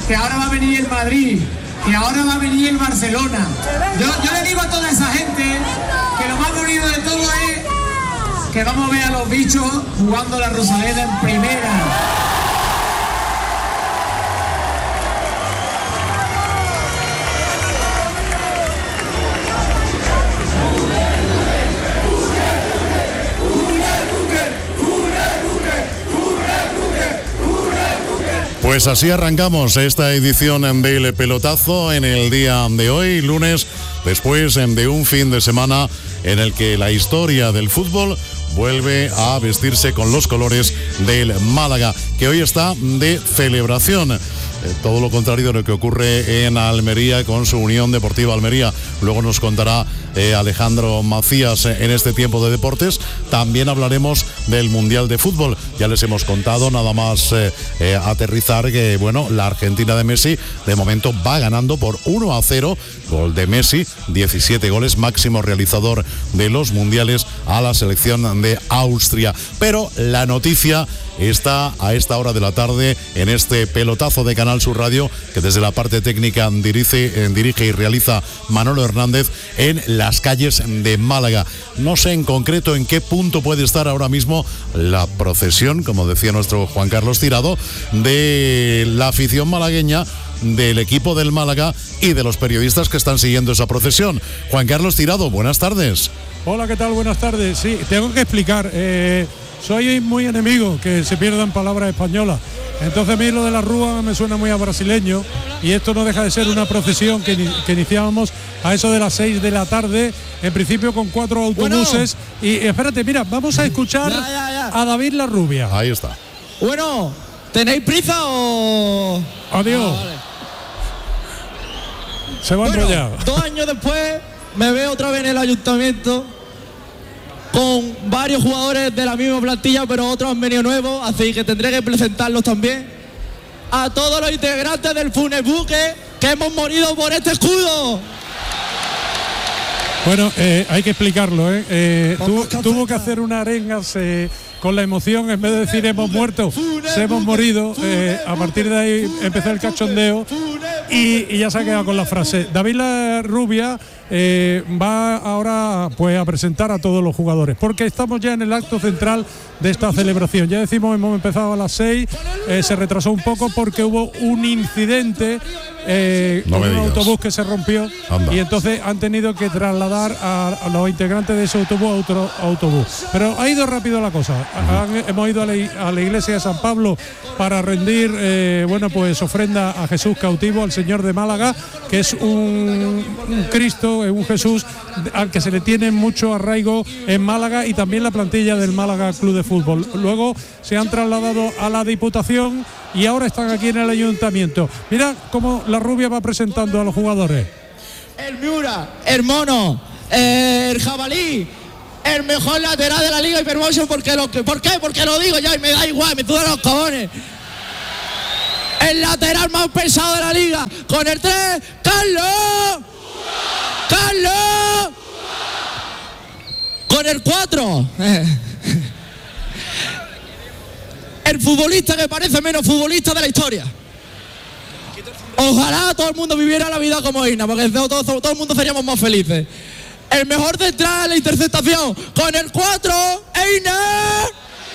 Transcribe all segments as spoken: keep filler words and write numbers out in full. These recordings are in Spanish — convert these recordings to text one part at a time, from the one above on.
que ahora va a venir el Madrid, que ahora va a venir el Barcelona. Yo, yo le digo a toda esa gente que lo más bonito de todo es que vamos a ver a los bichos jugando la Rosaleda en primera. Pues así arrancamos esta edición del Pelotazo en el día de hoy, lunes, después de un fin de semana en el que la historia del fútbol vuelve a vestirse con los colores del Málaga, que hoy está de celebración. Eh, todo lo contrario de lo que ocurre en Almería con su Unión Deportiva Almería. Luego nos contará eh, Alejandro Macías eh, en este tiempo de deportes. También hablaremos del Mundial de Fútbol. Ya les hemos contado, nada más eh, eh, aterrizar, que bueno, la Argentina de Messi de momento va ganando por uno a cero. Gol de Messi, diecisiete goles, máximo realizador de los mundiales a la selección de Austria. Pero la noticia está a esta hora de la tarde en este Pelotazo de Canal Sur Radio, que desde la parte técnica dirige, eh, dirige y realiza Manolo Hernández en las calles de Málaga. No sé en concreto en qué punto puede estar ahora mismo la procesión, como decía nuestro Juan Carlos Tirado, de la afición malagueña, del equipo del Málaga y de los periodistas que están siguiendo esa procesión. Juan Carlos Tirado, buenas tardes. Hola, ¿qué tal? Buenas tardes. Sí, tengo que explicar, eh, soy muy enemigo que se pierdan palabras españolas. Entonces a mí lo de la rúa me suena muy a brasileño, y esto no deja de ser una procesión que, que iniciábamos a eso de las seis de la tarde, en principio con cuatro autobuses. Bueno. Y espérate, mira, vamos a escuchar ya, ya, ya. a David La Rubia. Ahí está. Bueno, ¿tenéis prisa o...? Adiós. Ah, vale. Se va bueno, enrollado. Dos años después me veo otra vez en el ayuntamiento con varios jugadores de la misma plantilla, pero otros han venido nuevos, así que tendré que presentarlos también. A todos los integrantes del Funebuque que hemos morido por este escudo. Bueno, eh, hay que explicarlo, ¿eh? eh tuvo, tuvo que hacer una arenga se, con la emoción, en vez de decir hemos muerto, se hemos morido. Eh, a partir de ahí empezó el cachondeo y, y ya se ha quedado con la frase. David La Rubia eh, va ahora pues a presentar a todos los jugadores, porque estamos ya en el acto central de esta celebración. Ya decimos, hemos empezado a las seis, eh, se retrasó un poco porque hubo un incidente eh, no con un digas. autobús que se rompió. Anda. Y entonces han tenido que trasladar a, a los integrantes de ese autobús a otro autobús. Pero ha ido rápido la cosa. Han, hemos ido a la, a la iglesia de San Pablo para rendir eh, bueno pues ofrenda a Jesús cautivo, al Señor de Málaga, que es un, un Cristo, un Jesús al que se le tiene mucho arraigo en Málaga, y también la plantilla del Málaga Club de Fútbol. Luego se han trasladado a la Diputación y ahora están aquí en el ayuntamiento. Mira cómo La Rubia va presentando a los jugadores. El Miura, el Mono, eh, el Jabalí, el mejor lateral de la Liga Hypermotion, porque lo que, ¿por qué? Porque lo digo ya y me da igual, me sudan los cojones. El lateral más pesado de la liga, con el tres, Carlos. Carlos. Con el cuatro. El futbolista que parece menos futbolista de la historia. Ojalá todo el mundo viviera la vida como Ina, porque todo, todo, todo el mundo seríamos más felices. El mejor central en la interceptación, con el cuatro, Einer.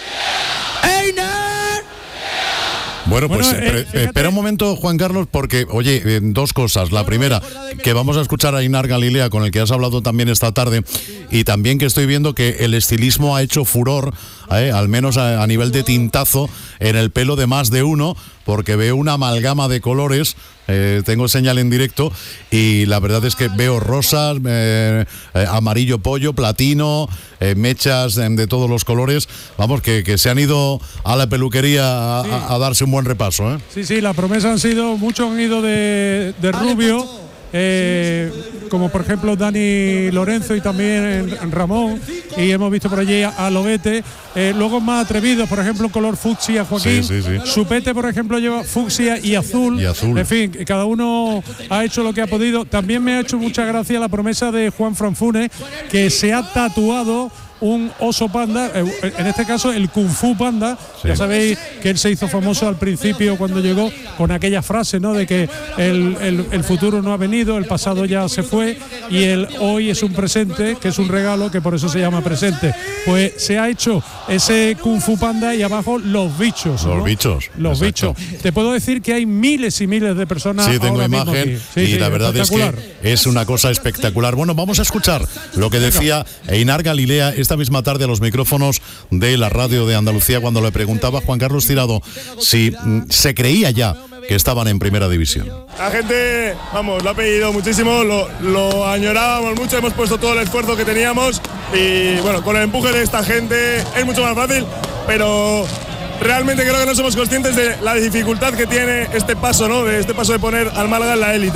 Einer. Bueno, pues bueno, eh, eh, espera un momento, Juan Carlos, porque, oye, eh, dos cosas. La primera, que vamos a escuchar a Inar Galilea, con el que has hablado también esta tarde, y también que estoy viendo que el estilismo ha hecho furor, eh, al menos a, a nivel de tintazo, en el pelo de más de uno, porque veo una amalgama de colores. Eh, tengo señal en directo y la verdad es que veo rosas, eh, eh, amarillo pollo, platino, eh, mechas eh, de todos los colores. Vamos, que, que se han ido a la peluquería a, sí. a, a darse un buen repaso, ¿eh? Sí, sí, la promesa han sido, muchos han ido de, de rubio. Eh, como por ejemplo Dani Lorenzo y también Ramón, y hemos visto por allí a, a Lobete, eh, luego más atrevidos, por ejemplo color fucsia Joaquín, sí, sí, sí. Supete por ejemplo lleva fucsia y azul. y azul, en fin, cada uno ha hecho lo que ha podido. También me ha hecho mucha gracia la promesa de Juan Franfune, que se ha tatuado un oso panda, eh, en este caso el Kung Fu Panda. Sí. Ya sabéis que él se hizo famoso al principio cuando llegó con aquella frase, ¿no?, de que el, el, el futuro no ha venido, el pasado ya se fue y el hoy es un presente, que es un regalo, que por eso se llama presente. Pues se ha hecho ese Kung Fu Panda y abajo los bichos, ¿no? Los bichos. Los exacto. bichos. Te puedo decir que hay miles y miles de personas. Sí, tengo ahora imagen mismo aquí. Sí, y sí, la verdad es que es una cosa espectacular. Bueno, vamos a escuchar lo que decía Einar Galilea esta misma tarde a los micrófonos de la radio de Andalucía cuando le preguntaba a Juan Carlos Tirado si mm, se creía ya que estaban en primera división. La gente, vamos, lo ha pedido muchísimo, lo, lo añorábamos mucho, hemos puesto todo el esfuerzo que teníamos y bueno, con el empuje de esta gente es mucho más fácil, pero realmente creo que no somos conscientes de la dificultad que tiene este paso, ¿no? De este paso de poner al Málaga en la élite.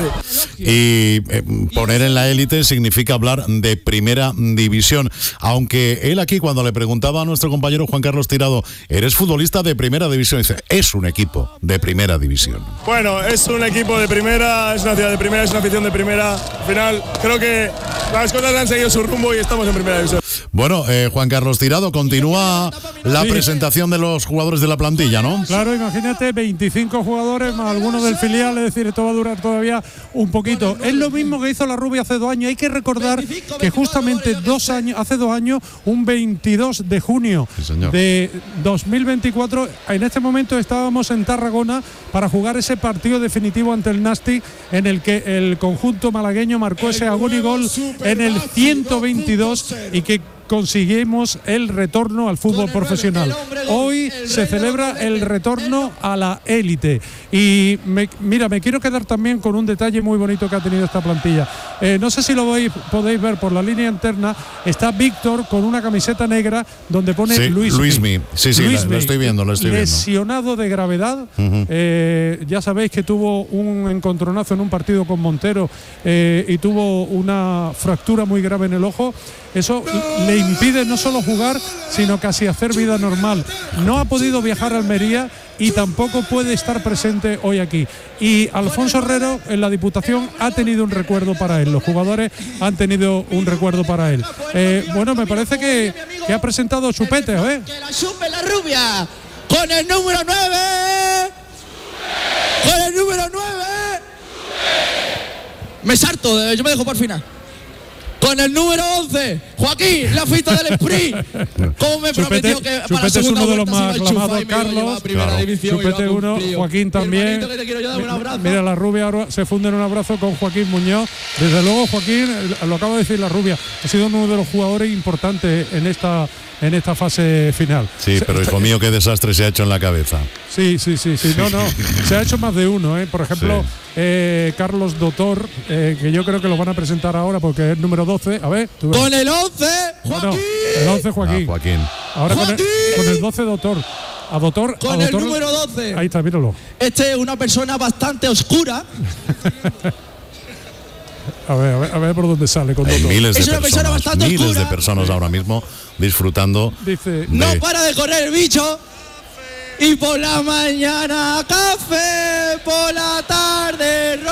Y eh, poner en la élite significa hablar de primera división. Aunque él aquí, cuando le preguntaba a nuestro compañero Juan Carlos Tirado, ¿eres futbolista de primera división? Dice, es un equipo de primera división. Bueno, es un equipo de primera, es una ciudad de primera, es una afición de primera. Al final, creo que las cosas han seguido su rumbo y estamos en primera división. Bueno, eh, Juan Carlos Tirado, continúa la sí. presentación de los jugadores de la plantilla, ¿no? Claro, imagínate, veinticinco jugadores más algunos del filial, es decir, esto va a durar todavía un poquito. Es lo mismo que hizo la Rubia hace dos años. Hay que recordar que justamente dos años, hace dos años, un veintidós de junio sí, de dos mil veinticuatro, en este momento estábamos en Tarragona para jugar ese partido definitivo ante el Nastic, en el que el conjunto malagueño marcó ese agónico gol en el ciento veintidós y que conseguimos el retorno al fútbol profesional. Hoy se celebra el retorno a la élite y me, mira, me quiero quedar también con un detalle muy bonito que ha tenido esta plantilla. Eh, no sé si lo veis, podéis ver por la línea interna, está Víctor con una camiseta negra donde pone sí, Luis Luismi. Sí, sí, Luismi, lo estoy viendo, lo estoy lesionado viendo. de gravedad. Uh-huh. eh, ya sabéis que tuvo un encontronazo en un partido con Montero eh, y tuvo una fractura muy grave en el ojo. Eso le impide no solo jugar, sino casi hacer vida normal. No ha podido viajar a Almería y tampoco puede estar presente hoy aquí. Y Alfonso Herrero en la Diputación ha tenido un recuerdo para él. Los jugadores han tenido un recuerdo para él. Eh, bueno, me parece que, que ha presentado Chupete, ¿eh? Que la chupe la Rubia con el número nueve. Con el número nueve. Me sarto, yo me dejo por final. Con el número once, Joaquín, la fiesta del sprint. Como me Chupete, prometió que Chupete para la segunda es uno de los más más aclamados, Carlos. Claro. Chupete uno, Joaquín también. Que te quiero yo dar un abrazo. Mira, la Rubia ahora se funde en un abrazo con Joaquín Muñoz. Desde luego, Joaquín, lo acaba de decir la Rubia, ha sido uno de los jugadores importantes en esta en esta fase final. Sí, pero hijo mío, qué desastre se ha hecho en la cabeza. Sí, sí, sí, sí. No, no. Se ha hecho más de uno, ¿eh? Por ejemplo, sí. eh, Carlos Dotor, eh, que yo creo que lo van a presentar ahora porque es número doce. A ver, tú ves. Con el once, Joaquín. No, el once, Joaquín. Ah, Joaquín. Ahora Joaquín. Con, el, con el doce, Dotor. A Dotor. Con a Dotor, el número doce. Ahí está, míralo. Este es una persona bastante oscura. A ver, a ver, a ver por dónde sale con Hay Dotor. miles de Es una persona personas, bastante miles oscura. de personas ahora mismo disfrutando. Dice, de... No para de correr el bicho. Y por la mañana café, por la tarde